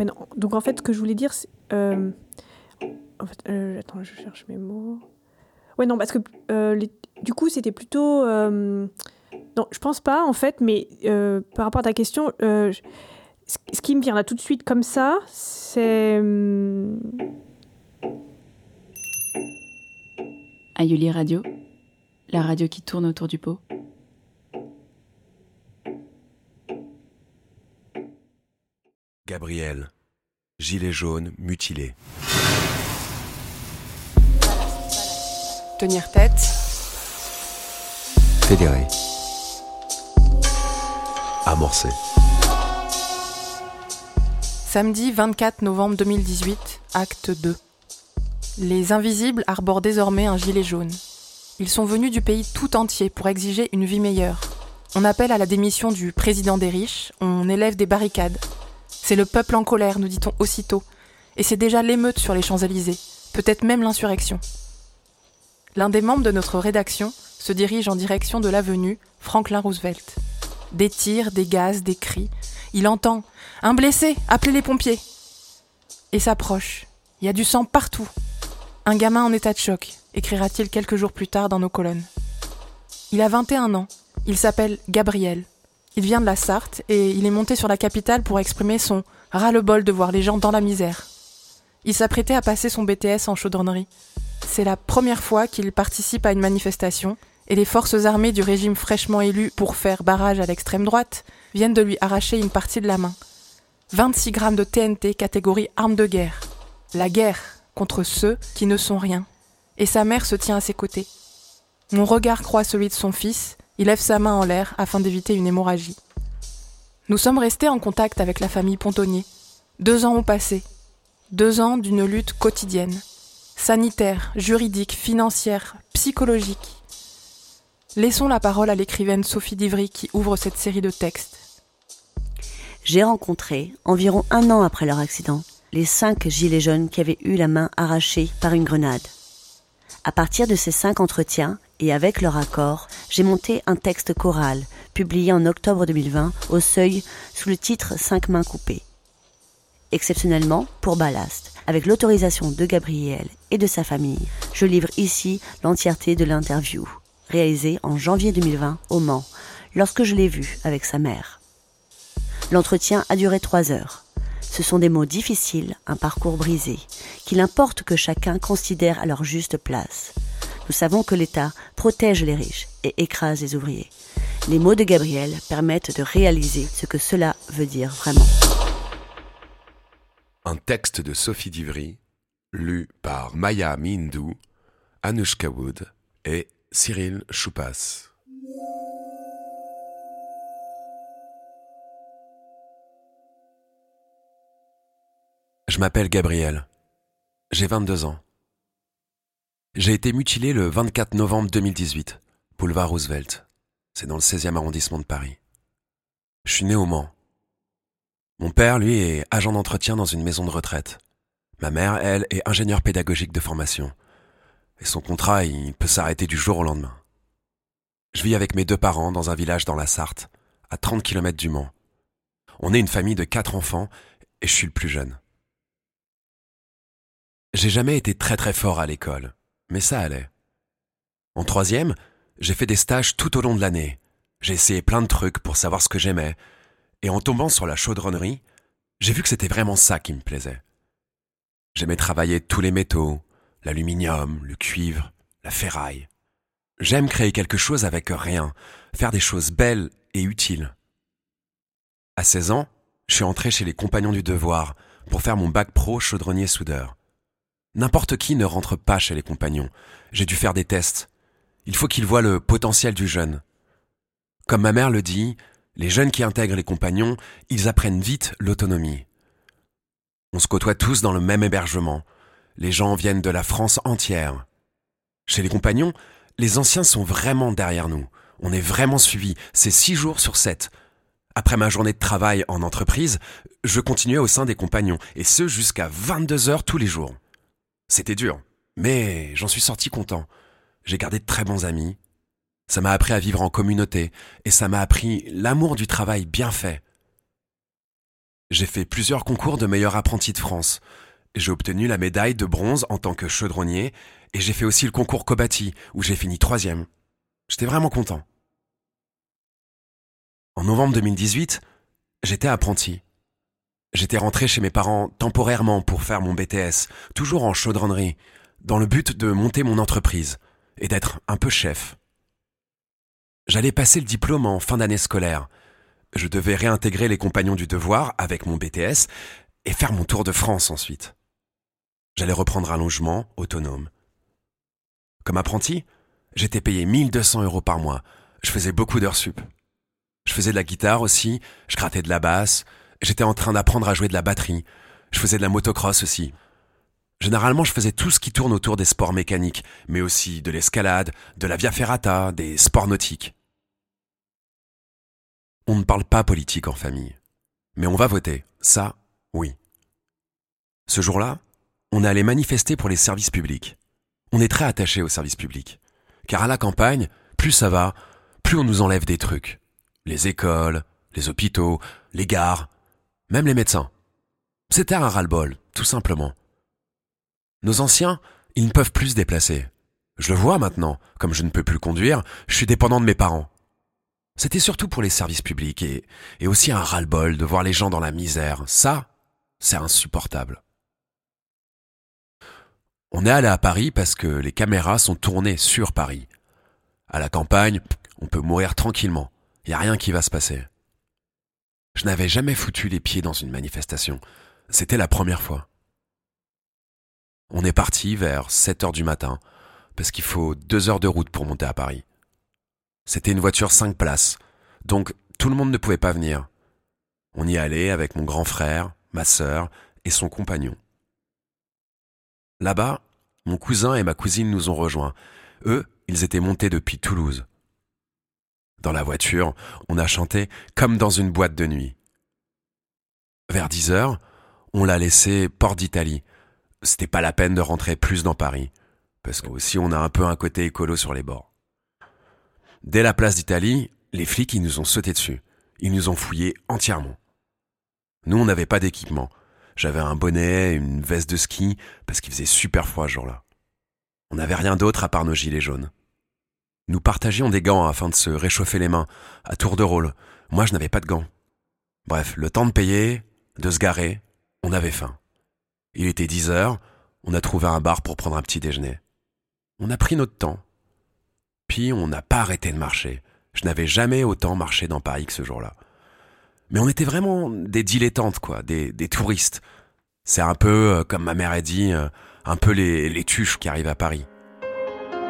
Ouais, non. Donc en fait, ce que je voulais dire, c'est... attends, je cherche mes mots. Ouais, non, parce que du coup, c'était plutôt... Non, je pense pas, en fait, mais par rapport à ta question, ce qui me vient là tout de suite comme ça, c'est... Ayuli Radio, la radio qui tourne autour du pot. Gabriel, gilet jaune, mutilé. Tenir tête. Fédéré. Amorcé. Samedi 24 novembre 2018, acte 2. Les invisibles arborent désormais un gilet jaune. Ils sont venus du pays tout entier pour exiger une vie meilleure. On appelle à la démission du président des riches, on élève des barricades. C'est le peuple en colère, nous dit-on aussitôt. Et c'est déjà l'émeute sur les Champs-Élysées, peut-être même l'insurrection. L'un des membres de notre rédaction se dirige en direction de l'avenue Franklin Roosevelt. Des tirs, des gaz, des cris. Il entend « Un blessé, appelez les pompiers !» Et s'approche. Il y a du sang partout. Un gamin en état de choc, écrira-t-il quelques jours plus tard dans nos colonnes. Il a 21 ans. Il s'appelle Gabriel. Il vient de la Sarthe et il est monté sur la capitale pour exprimer son ras-le-bol de voir les gens dans la misère. Il s'apprêtait à passer son BTS en chaudronnerie. C'est la première fois qu'il participe à une manifestation et les forces armées du régime fraîchement élu pour faire barrage à l'extrême droite viennent de lui arracher une partie de la main. 26 grammes de TNT catégorie arme de guerre. La guerre contre ceux qui ne sont rien. Et sa mère se tient à ses côtés. Mon regard croise celui de son fils. Il lève sa main en l'air afin d'éviter une hémorragie. Nous sommes restés en contact avec la famille Pontonnier. 2 ans ont passé. 2 ans d'une lutte quotidienne. Sanitaire, juridique, financière, psychologique. Laissons la parole à l'écrivaine Sophie Divry qui ouvre cette série de textes. J'ai rencontré, environ 1 an après leur accident, les 5 gilets jaunes qui avaient eu la main arrachée par une grenade. À partir de ces 5 entretiens, et avec leur accord, j'ai monté un texte choral, publié en octobre 2020, au Seuil, sous le titre « 5 mains coupées ». Exceptionnellement, pour Ballast, avec l'autorisation de Gabriel et de sa famille, je livre ici l'entièreté de l'interview, réalisée en janvier 2020 au Mans, lorsque je l'ai vu avec sa mère. L'entretien a duré 3 heures. Ce sont des mots difficiles, un parcours brisé, qu'il importe que chacun considère à leur juste place. Nous savons que l'État protège les riches et écrase les ouvriers. Les mots de Gabriel permettent de réaliser ce que cela veut dire vraiment. Un texte de Sophie Divry, lu par Maya Mindou, Anushka Wood et Cyril Choupas. Je m'appelle Gabriel. J'ai 22 ans. J'ai été mutilé le 24 novembre 2018, boulevard Roosevelt. C'est dans le 16e arrondissement de Paris. Je suis né au Mans. Mon père, lui, est agent d'entretien dans une maison de retraite. Ma mère, elle, est ingénieure pédagogique de formation. Et son contrat, il peut s'arrêter du jour au lendemain. Je vis avec mes 2 parents dans un village dans la Sarthe, à 30 km du Mans. On est une famille de 4 enfants et je suis le plus jeune. J'ai jamais été très fort à l'école, mais ça allait. En 3e, j'ai fait des stages tout au long de l'année. J'ai essayé plein de trucs pour savoir ce que j'aimais. Et en tombant sur la chaudronnerie, j'ai vu que c'était vraiment ça qui me plaisait. J'aimais travailler tous les métaux, l'aluminium, le cuivre, la ferraille. J'aime créer quelque chose avec rien, faire des choses belles et utiles. À 16 ans, je suis entré chez les Compagnons du Devoir pour faire mon bac pro chaudronnier-soudeur. N'importe qui ne rentre pas chez les Compagnons. J'ai dû faire des tests. Il faut qu'ils voient le potentiel du jeune. Comme ma mère le dit, les jeunes qui intègrent les Compagnons, ils apprennent vite l'autonomie. On se côtoie tous dans le même hébergement. Les gens viennent de la France entière. Chez les Compagnons, les anciens sont vraiment derrière nous. On est vraiment suivis. C'est 6 jours sur 7. Après ma journée de travail en entreprise, je continuais au sein des Compagnons, et ce jusqu'à 22h tous les jours. C'était dur, mais j'en suis sorti content. J'ai gardé de très bons amis. Ça m'a appris à vivre en communauté et ça m'a appris l'amour du travail bien fait. J'ai fait plusieurs concours de meilleur apprenti de France. J'ai obtenu la médaille de bronze en tant que chaudronnier et j'ai fait aussi le concours Kobati où j'ai fini 3e. J'étais vraiment content. En novembre 2018, j'étais apprenti. J'étais rentré chez mes parents temporairement pour faire mon BTS, toujours en chaudronnerie, dans le but de monter mon entreprise et d'être un peu chef. J'allais passer le diplôme en fin d'année scolaire. Je devais réintégrer les compagnons du devoir avec mon BTS et faire mon tour de France ensuite. J'allais reprendre un logement autonome. Comme apprenti, j'étais payé 1 200 € par mois. Je faisais beaucoup d'heures sup. Je faisais de la guitare aussi, je grattais de la basse, j'étais en train d'apprendre à jouer de la batterie, je faisais de la motocross aussi. Généralement, je faisais tout ce qui tourne autour des sports mécaniques, mais aussi de l'escalade, de la via ferrata, des sports nautiques. On ne parle pas politique en famille. Mais on va voter, ça, oui. Ce jour-là, on est allé manifester pour les services publics. On est très attaché aux services publics. Car à la campagne, plus ça va, plus on nous enlève des trucs. Les écoles, les hôpitaux, les gares, même les médecins. C'était un ras-le-bol, tout simplement. Nos anciens, ils ne peuvent plus se déplacer. Je le vois maintenant, comme je ne peux plus conduire, je suis dépendant de mes parents. C'était surtout pour les services publics et aussi un ras-le-bol de voir les gens dans la misère. Ça, c'est insupportable. On est allé à Paris parce que les caméras sont tournées sur Paris. À la campagne, on peut mourir tranquillement. Il n'y a rien qui va se passer. Je n'avais jamais foutu les pieds dans une manifestation. C'était la première fois. On est parti vers 7h du matin, parce qu'il faut 2 heures de route pour monter à Paris. C'était une voiture 5 places, donc tout le monde ne pouvait pas venir. On y allait avec mon grand frère, ma sœur et son compagnon. Là-bas, mon cousin et ma cousine nous ont rejoints. Eux, ils étaient montés depuis Toulouse. Dans la voiture, on a chanté comme dans une boîte de nuit. Vers 10h, on l'a laissé Porte d'Italie. C'était pas la peine de rentrer plus dans Paris, parce que aussi on a un peu un côté écolo sur les bords. Dès la place d'Italie, les flics ils nous ont sauté dessus. Ils nous ont fouillés entièrement. Nous, on n'avait pas d'équipement. J'avais un bonnet, une veste de ski, parce qu'il faisait super froid ce jour-là. On n'avait rien d'autre à part nos gilets jaunes. Nous partagions des gants afin de se réchauffer les mains, à tour de rôle. Moi, je n'avais pas de gants. Bref, le temps de payer, de se garer, on avait faim. Il était 10h, on a trouvé un bar pour prendre un petit déjeuner. On a pris notre temps. Puis on n'a pas arrêté de marcher. Je n'avais jamais autant marché dans Paris que ce jour-là. Mais on était vraiment des dilettantes, quoi, des touristes. C'est un peu, comme ma mère a dit, un peu les tuches qui arrivent à Paris.